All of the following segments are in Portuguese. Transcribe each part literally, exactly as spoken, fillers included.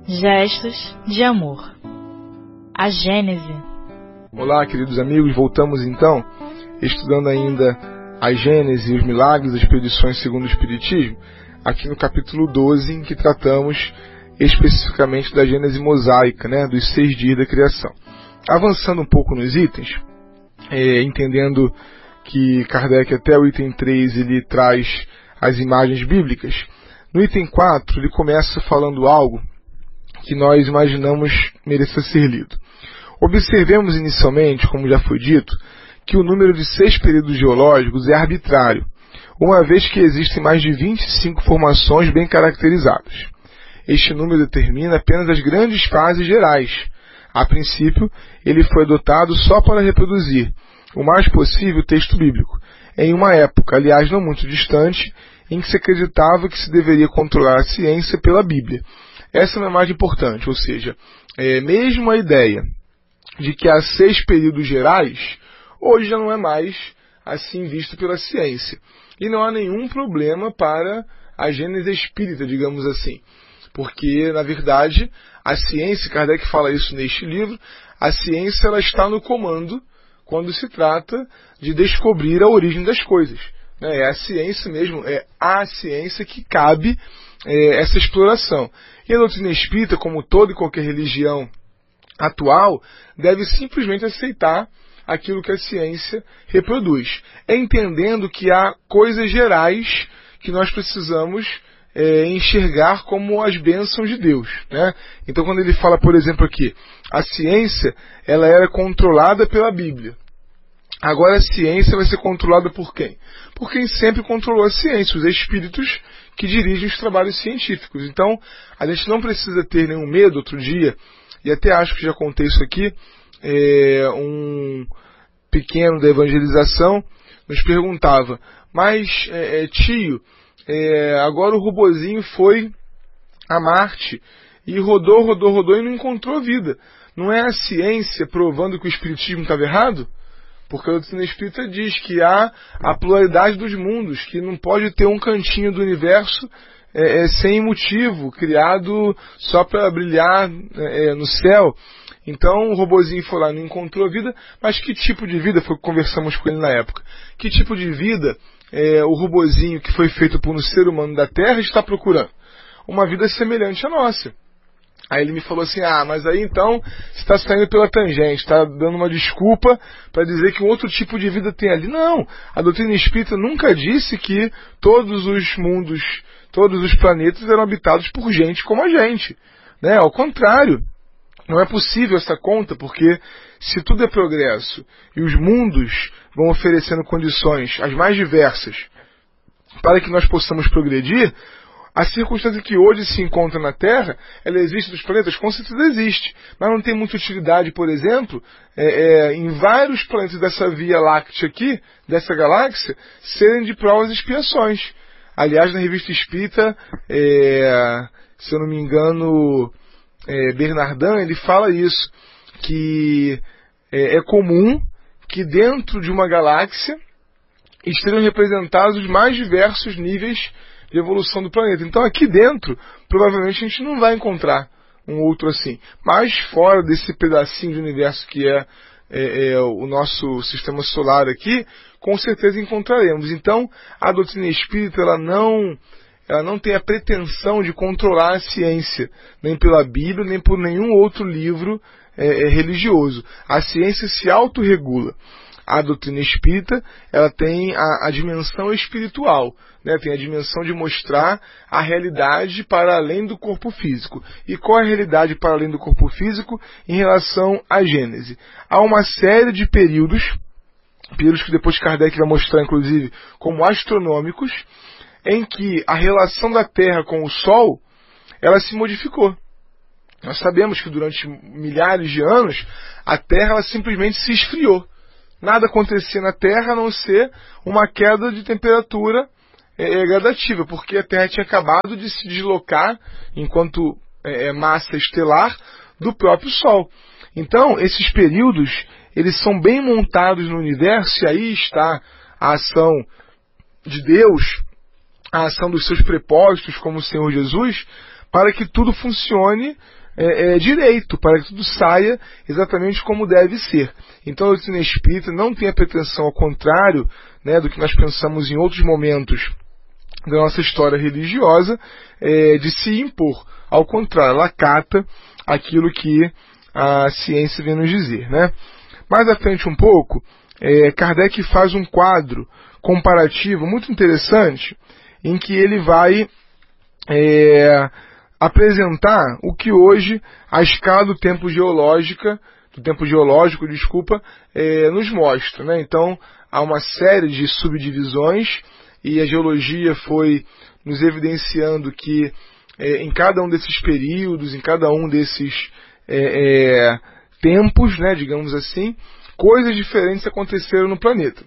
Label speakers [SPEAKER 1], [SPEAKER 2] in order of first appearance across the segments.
[SPEAKER 1] Gestos de amor. A Gênese.
[SPEAKER 2] Olá, queridos amigos, voltamos então, estudando ainda a Gênese e os milagres das expedições segundo o Espiritismo, aqui no capítulo doze, em que tratamos especificamente da Gênese mosaica, né, dos seis dias da criação. Avançando um pouco nos itens, é, entendendo que Kardec até o item três ele traz as imagens bíblicas, no item quatro ele começa falando algo que nós imaginamos mereça ser lido. Observemos inicialmente, como já foi dito, que o número de seis períodos geológicos é arbitrário, uma vez que existem mais de vinte e cinco formações bem caracterizadas. Este número determina apenas as grandes fases gerais. A princípio, ele foi adotado só para reproduzir o mais possível o texto bíblico, em uma época, aliás não muito distante, em que se acreditava que se deveria controlar a ciência pela Bíblia. Essa é uma imagem importante, ou seja, é, mesmo a ideia de que há seis períodos gerais, hoje já não é mais assim visto pela ciência. E não há nenhum problema para a Gênese espírita, digamos assim. Porque, na verdade, a ciência, Kardec fala isso neste livro, a ciência ela está no comando quando se trata de descobrir a origem das coisas. É a ciência mesmo, é a ciência que cabe é, essa exploração. E a doutrina espírita, como toda e qualquer religião atual, deve simplesmente aceitar aquilo que a ciência reproduz, entendendo que há coisas gerais que nós precisamos é, enxergar como as bênçãos de Deus, né? Então, quando ele fala, por exemplo, aqui, a ciência ela era controlada pela Bíblia. Agora a ciência vai ser controlada por quem? Por quem sempre controlou a ciência, os espíritos que dirigem os trabalhos científicos. Então, a gente não precisa ter nenhum medo. Outro dia, e até acho que já contei isso aqui, é, um pequeno da evangelização nos perguntava, mas é, tio, é, agora o robozinho foi a Marte e rodou, rodou, rodou e não encontrou vida. Não é a ciência provando que o espiritismo estava errado? Porque a doutrina espírita diz que há a pluralidade dos mundos, que não pode ter um cantinho do universo é, é, sem motivo, criado só para brilhar é, no céu. Então o robozinho foi lá, não encontrou vida, mas que tipo de vida, foi o que conversamos com ele na época, que tipo de vida é, o robozinho que foi feito por um ser humano da Terra está procurando? Uma vida semelhante à nossa. Aí ele me falou assim, ah, mas aí então você está saindo pela tangente, está dando uma desculpa para dizer que um outro tipo de vida tem ali. Não, a doutrina espírita nunca disse que todos os mundos, todos os planetas eram habitados por gente como a gente, né? Ao contrário, não é possível essa conta, porque se tudo é progresso e os mundos vão oferecendo condições as mais diversas para que nós possamos progredir, a circunstância que hoje se encontra na Terra, ela existe nos planetas? Com certeza existe. Mas não tem muita utilidade, por exemplo, é, é, em vários planetas dessa Via Láctea aqui, dessa galáxia, serem de provas e expiações. Aliás, na Revista Espírita, é, se eu não me engano, é, Bernardin, ele fala isso, que é, é comum que dentro de uma galáxia estejam representados os mais diversos níveis de evolução do planeta. Então aqui dentro, provavelmente a gente não vai encontrar um outro assim. Mas fora desse pedacinho de universo que é, é, é o nosso sistema solar aqui, com certeza encontraremos. Então a doutrina espírita ela não, ela não tem a pretensão de controlar a ciência, nem pela Bíblia, nem por nenhum outro livro é, é, religioso. A ciência se autorregula. A doutrina espírita ela tem a, a dimensão espiritual, né? Tem a dimensão de mostrar a realidade para além do corpo físico. E qual é a realidade para além do corpo físico em relação à Gênese? Há uma série de períodos, períodos que depois Kardec vai mostrar inclusive como astronômicos, em que a relação da Terra com o Sol ela se modificou. Nós sabemos que durante milhares de anos a Terra ela simplesmente se esfriou. Nada acontecia na Terra a não ser uma queda de temperatura é, gradativa, porque a Terra tinha acabado de se deslocar, enquanto é, massa estelar, do próprio Sol. Então, esses períodos, eles são bem montados no universo, e aí está a ação de Deus, a ação dos seus prepósitos, como o Senhor Jesus, para que tudo funcione é, é, direito, para que tudo saia exatamente como deve ser. Então a doutrina espírita não tem a pretensão, ao contrário, né, do que nós pensamos em outros momentos da nossa história religiosa, é, de se impor. Ao contrário, ela acata aquilo que a ciência vem nos dizer, né? Mais à frente um pouco, é, Kardec faz um quadro comparativo muito interessante, em que ele vai é, apresentar o que hoje a escala do tempo geológica, do tempo geológico, desculpa, é, nos mostra, né? Então, há uma série de subdivisões, e a geologia foi nos evidenciando que é, em cada um desses períodos, em cada um desses é, é, tempos, né, digamos assim, coisas diferentes aconteceram no planeta.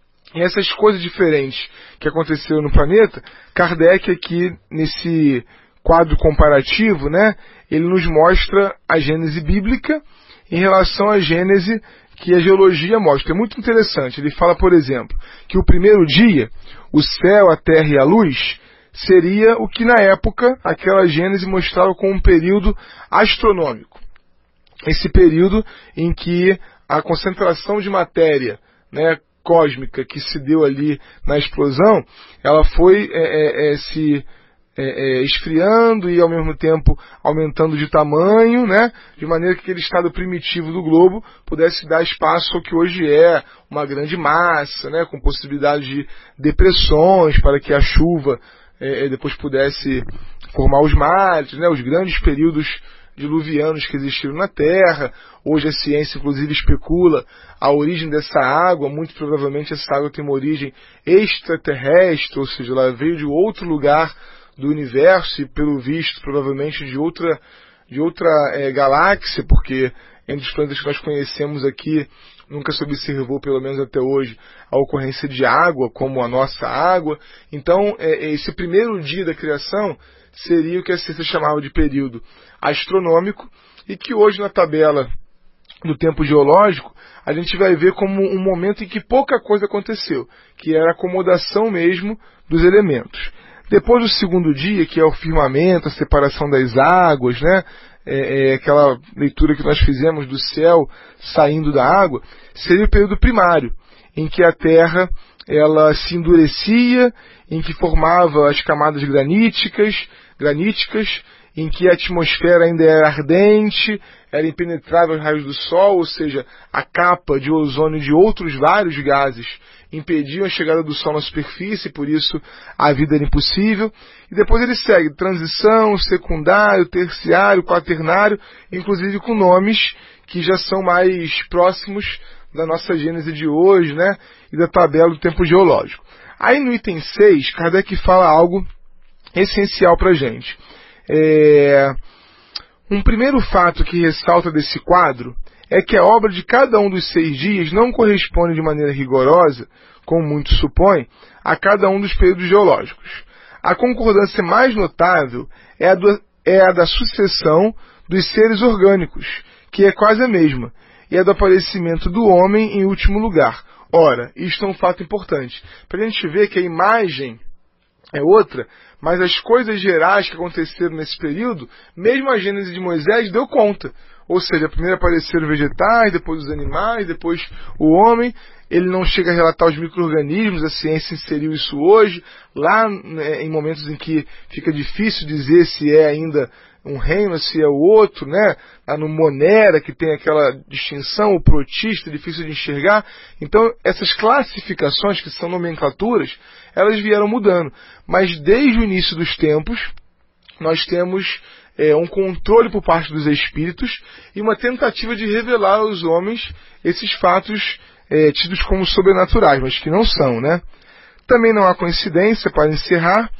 [SPEAKER 2] E essas coisas diferentes que aconteceram no planeta, Kardec aqui nesse quadro comparativo, né, ele nos mostra a gênese bíblica em relação à gênese que a geologia mostra. É muito interessante. Ele fala, por exemplo, que o primeiro dia, o céu, a terra e a luz, seria o que na época aquela gênese mostrava como um período astronômico. Esse período em que a concentração de matéria, né, cósmica que se deu ali na explosão, ela foi é, é, é, se é, é, esfriando e ao mesmo tempo aumentando de tamanho, né, de maneira que aquele estado primitivo do globo pudesse dar espaço ao que hoje é uma grande massa, né, com possibilidade de depressões para que a chuva é, depois pudesse formar os mares, né, os grandes períodos diluvianos que existiram na Terra. Hoje a ciência inclusive especula a origem dessa água. Muito provavelmente essa água tem uma origem extraterrestre, ou seja, ela veio de outro lugar do universo e, pelo visto, provavelmente de outra, de outra é, galáxia, porque entre os planetas que nós conhecemos aqui nunca se observou, pelo menos até hoje, a ocorrência de água como a nossa água. Então, é, esse primeiro dia da criação seria o que a ciência chamava de período astronômico, e que hoje na tabela do tempo geológico a gente vai ver como um momento em que pouca coisa aconteceu, que era a acomodação mesmo dos elementos. Depois do segundo dia, que é o firmamento, a separação das águas, né, é, é aquela leitura que nós fizemos do céu saindo da água, seria o período primário, em que a Terra ela se endurecia, em que formava as camadas graníticas, graníticas, em que a atmosfera ainda era ardente, era impenetrável aos raios do Sol, ou seja, a capa de ozônio de outros vários gases impediam a chegada do Sol na superfície, por isso a vida era impossível. E depois ele segue transição, secundário, terciário, quaternário, inclusive com nomes que já são mais próximos da nossa gênese de hoje, né, e da tabela do tempo geológico. Aí no item seis, Kardec fala algo essencial para a gente. É... Um primeiro fato que ressalta desse quadro é que a obra de cada um dos seis dias não corresponde de maneira rigorosa, como muitos supõem, a cada um dos períodos geológicos. A concordância mais notável é a, do, é a da sucessão dos seres orgânicos, que é quase a mesma, e a do aparecimento do homem em último lugar. Ora, isto é um fato importante, para a gente ver que a imagem é outra, mas as coisas gerais que aconteceram nesse período, mesmo a Gênese de Moisés deu conta. Ou seja, primeiro apareceram os vegetais, depois os animais, depois o homem. Ele não chega a relatar os micro-organismos, a ciência inseriu isso hoje, lá né, em momentos em que fica difícil dizer se é ainda um reino, se é o outro, né? Lá no Monera, que tem aquela distinção, o protista, difícil de enxergar. Então, essas classificações, que são nomenclaturas, elas vieram mudando. Mas desde o início dos tempos, nós temos é, um controle por parte dos espíritos e uma tentativa de revelar aos homens esses fatos é, tidos como sobrenaturais, mas que não são, né? Também não há coincidência, para encerrar,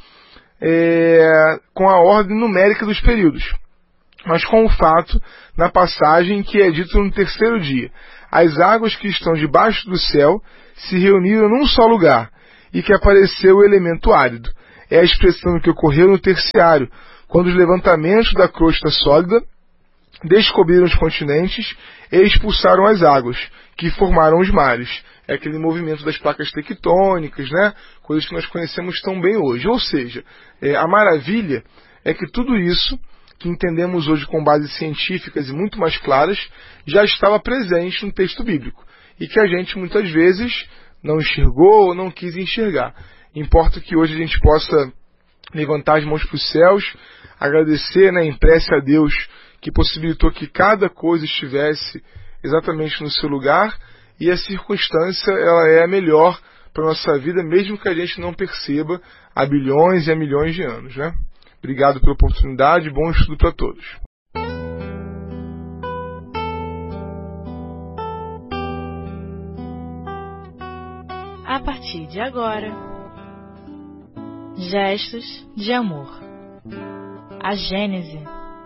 [SPEAKER 2] é, com a ordem numérica dos períodos, mas com o fato, na passagem, que é dito no terceiro dia: as águas que estão debaixo do céu se reuniram num só lugar, e que apareceu o elemento árido. É a expressão que ocorreu no terciário, quando os levantamentos da crosta sólida descobriram os continentes e expulsaram as águas, que formaram os mares. É aquele movimento das placas tectônicas, né? Coisas que nós conhecemos tão bem hoje. Ou seja, é, a maravilha é que tudo isso, que entendemos hoje com bases científicas e muito mais claras, já estava presente no texto bíblico, e que a gente muitas vezes não enxergou ou não quis enxergar. Importa que hoje a gente possa levantar as mãos para os céus, agradecer, né, em prece a Deus que possibilitou que cada coisa estivesse exatamente no seu lugar, e a circunstância ela é a melhor para a nossa vida, mesmo que a gente não perceba há bilhões e há milhões de anos, né? Obrigado pela oportunidade, bom estudo para todos.
[SPEAKER 1] A partir de agora, gestos de amor. A Gênese.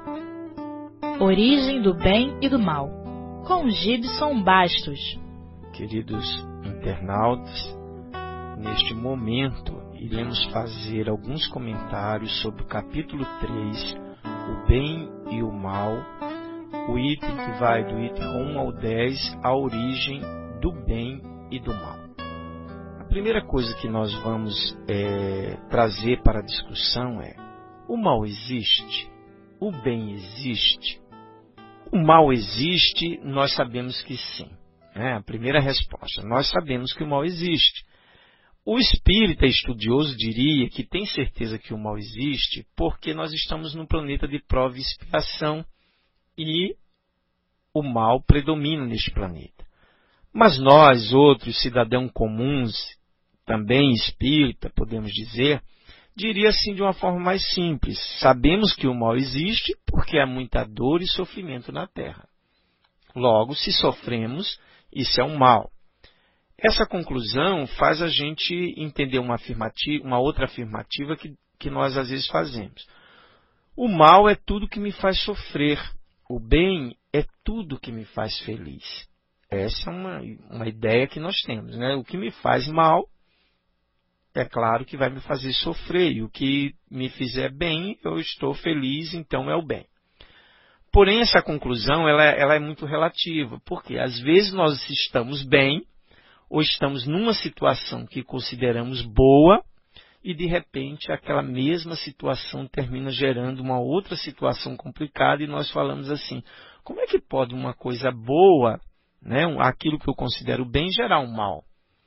[SPEAKER 1] Origem do bem e do mal, com Gibson Bastos.
[SPEAKER 3] Queridos internautas, neste momento iremos fazer alguns comentários sobre o capítulo três, o bem e o mal, o item que vai do item um ao dez, a origem do bem e do mal. A primeira coisa que nós vamos é, trazer para a discussão é: o mal existe? O bem existe? O mal existe, nós sabemos que sim. É a primeira resposta. Nós sabemos que o mal existe. O espírita estudioso diria que tem certeza que o mal existe porque nós estamos num planeta de prova e expiação e o mal predomina neste planeta. Mas nós, outros cidadãos comuns, também espírita, podemos dizer, diria assim de uma forma mais simples: sabemos que o mal existe porque há muita dor e sofrimento na Terra. Logo, se sofremos, isso é um mal. Essa conclusão faz a gente entender uma, afirmativa, uma outra afirmativa que, que nós às vezes fazemos. O mal é tudo que me faz sofrer. O bem é tudo que me faz feliz. Essa é uma, uma ideia que nós temos, né? O que me faz mal, é claro que vai me fazer sofrer, e o que me fizer bem, eu estou feliz, então é o bem. Porém, essa conclusão ela, ela é muito relativa, porque às vezes nós estamos bem, ou estamos numa situação que consideramos boa, e de repente aquela mesma situação termina gerando uma outra situação complicada, e nós falamos assim: como é que pode uma coisa boa, né, aquilo que eu considero bem, gerar um mal?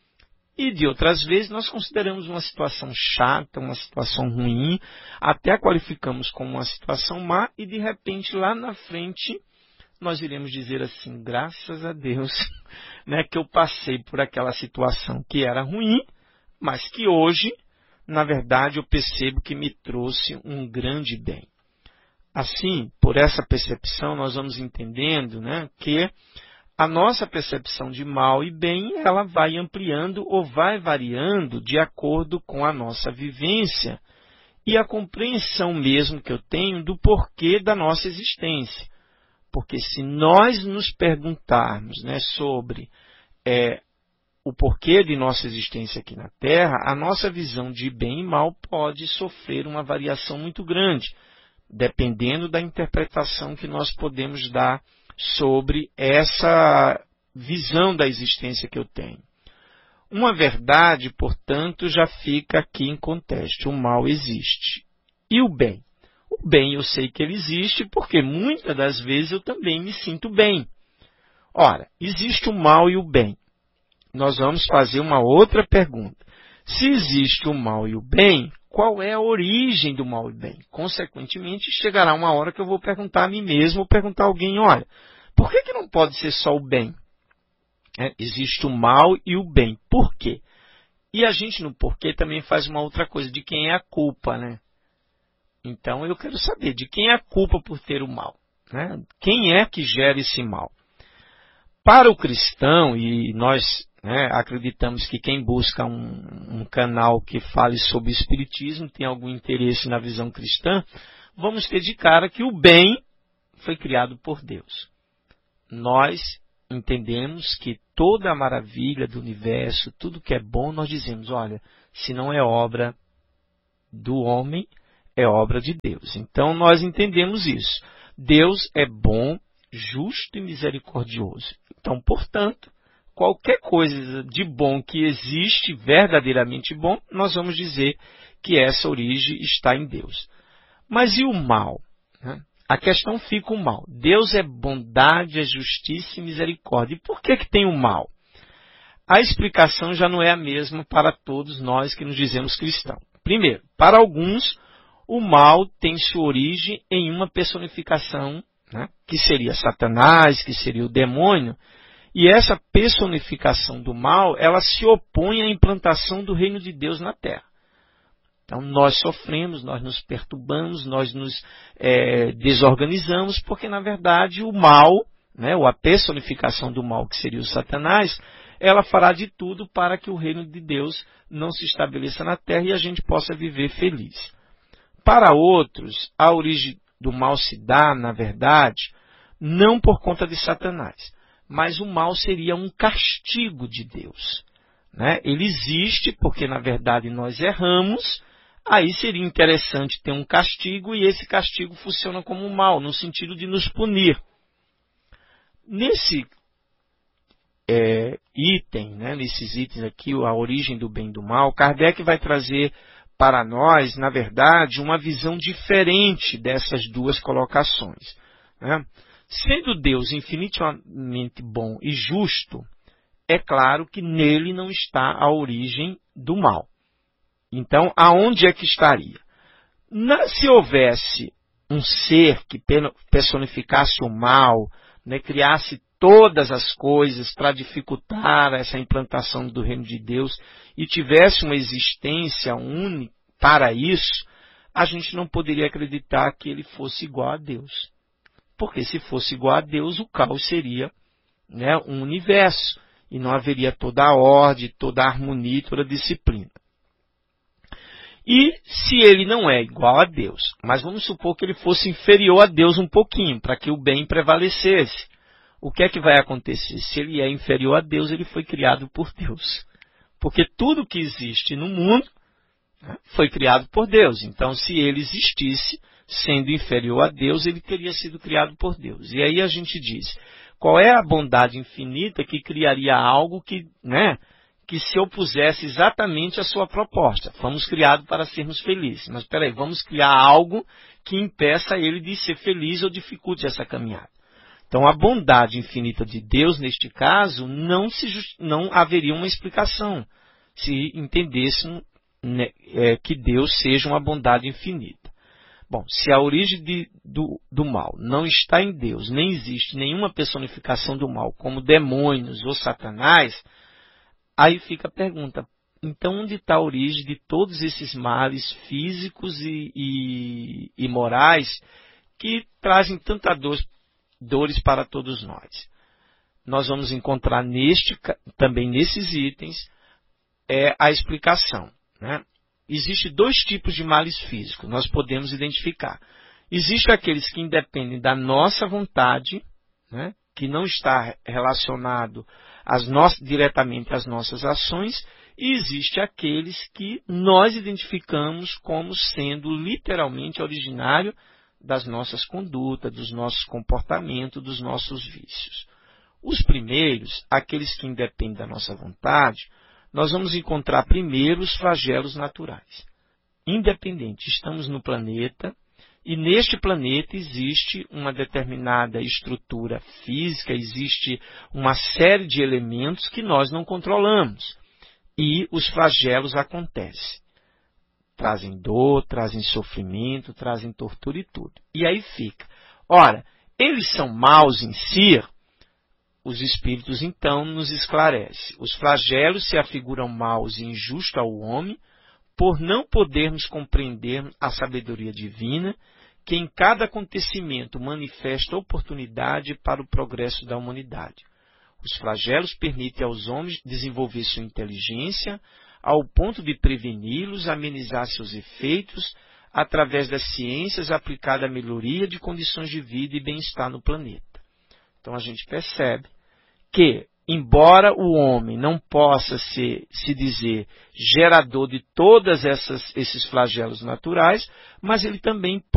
[SPEAKER 3] E de outras vezes nós consideramos uma situação chata, uma situação ruim, até a qualificamos como uma situação má, e de repente lá na frente nós iremos dizer assim: graças a Deus, né, que eu passei por aquela situação que era ruim, mas que hoje, na verdade, eu percebo que me trouxe um grande bem. Assim, por essa percepção, nós vamos entendendo, né, que a nossa percepção de mal e bem, ela vai ampliando ou vai variando de acordo com a nossa vivência e a compreensão mesmo que eu tenho do porquê da nossa existência. Porque se nós nos perguntarmos, né, sobre é, o porquê de nossa existência aqui na Terra, a nossa visão de bem e mal pode sofrer uma variação muito grande, dependendo da interpretação que nós podemos dar sobre essa visão da existência que eu tenho. Uma verdade, portanto, já fica aqui em contexto: o mal existe. E o bem? O bem eu sei que ele existe porque muitas das vezes eu também me sinto bem. Ora, existe o mal e o bem. Nós vamos fazer uma outra pergunta. Se existe o mal e o bem, qual é a origem do mal e bem? Consequentemente, chegará uma hora que eu vou perguntar a mim mesmo, ou perguntar a alguém: olha, por que que não pode ser só o bem? É, existe o mal e o bem. Por quê? E a gente no porquê também faz uma outra coisa: de quem é a culpa, né? Então eu quero saber de quem é a culpa por ter o mal, né? Quem é que gera esse mal? Para o cristão, e nós, né, acreditamos que quem busca um, um canal que fale sobre o espiritismo tem algum interesse na visão cristã, vamos ter de cara que o bem foi criado por Deus. Nós entendemos que toda a maravilha do universo, tudo que é bom, nós dizemos: olha, se não é obra do homem, é obra de Deus. Então nós entendemos isso. Deus é bom, justo e misericordioso. Então, portanto, qualquer coisa de bom que existe, verdadeiramente bom, nós vamos dizer que essa origem está em Deus. Mas e o mal? Né? A questão fica o mal. Deus é bondade, é justiça e misericórdia. E por que que tem o mal? A explicação já não é a mesma para todos nós que nos dizemos cristãos. Primeiro, para alguns, o mal tem sua origem em uma personificação, né, que seria Satanás, que seria o demônio, e essa personificação do mal, ela se opõe à implantação do reino de Deus na terra. Então, nós sofremos, nós nos perturbamos, nós nos é, desorganizamos, porque, na verdade, o mal, né, ou a personificação do mal, que seria o Satanás, ela fará de tudo para que o reino de Deus não se estabeleça na terra e a gente possa viver feliz. Para outros, a origem do mal se dá, na verdade, não por conta de Satanás, mas o mal seria um castigo de Deus. Né? Ele existe porque, na verdade, nós erramos. Aí seria interessante ter um castigo, e esse castigo funciona como um mal, no sentido de nos punir. Nesse é, item, né, nesses itens aqui, a origem do bem e do mal, Kardec vai trazer para nós, na verdade, uma visão diferente dessas duas colocações. Né? Sendo Deus infinitamente bom e justo, é claro que nele não está a origem do mal. Então, aonde é que estaria? Na, se houvesse um ser que personificasse o mal, né, criasse todas as coisas para dificultar essa implantação do reino de Deus e tivesse uma existência única para isso, a gente não poderia acreditar que ele fosse igual a Deus. Porque se fosse igual a Deus, o caos seria, né, um universo e não haveria toda a ordem, toda a harmonia, toda a disciplina. E se ele não é igual a Deus, mas vamos supor que ele fosse inferior a Deus um pouquinho, para que o bem prevalecesse, o que é que vai acontecer? Se ele é inferior a Deus, ele foi criado por Deus. Porque tudo que existe no mundo, né, foi criado por Deus. Então, se ele existisse, sendo inferior a Deus, ele teria sido criado por Deus. E aí a gente diz, qual é a bondade infinita que criaria algo que, né, que se opusesse exatamente à sua proposta? Fomos criados para sermos felizes. Mas, peraí, vamos criar algo que impeça ele de ser feliz ou dificulte essa caminhada. Então, a bondade infinita de Deus, neste caso, não, se just... não haveria uma explicação se entendêssemos, né, é, que Deus seja uma bondade infinita. Bom, se a origem de, do, do mal não está em Deus, nem existe nenhuma personificação do mal, como demônios ou Satanás, aí fica a pergunta, então onde está a origem de todos esses males físicos e, e, e morais que trazem tanta dor, dores para todos nós? Nós vamos encontrar neste, também nesses itens é, a explicação. Né? Existem dois tipos de males físicos, nós podemos identificar. Existem aqueles que independem da nossa vontade, né, que não está relacionado às no... diretamente às nossas ações, e existem aqueles que nós identificamos como sendo literalmente originário das nossas condutas, dos nossos comportamentos, dos nossos vícios. Os primeiros, aqueles que independem da nossa vontade, nós vamos encontrar primeiro os flagelos naturais. Independente, estamos no planeta, e neste planeta existe uma determinada estrutura física, existe uma série de elementos que nós não controlamos. E os flagelos acontecem. Trazem dor, trazem sofrimento, trazem tortura e tudo. E aí fica. Ora, eles são maus em si. Os espíritos, então, nos esclarecem. Os flagelos se afiguram maus e injustos ao homem, por não podermos compreender a sabedoria divina, que em cada acontecimento manifesta oportunidade para o progresso da humanidade. Os flagelos permitem aos homens desenvolver sua inteligência, ao ponto de preveni-los, amenizar seus efeitos, através das ciências aplicadas à melhoria de condições de vida e bem-estar no planeta. Então, a gente percebe que, embora o homem não possa ser, se dizer gerador de todos esses flagelos naturais, mas ele também pode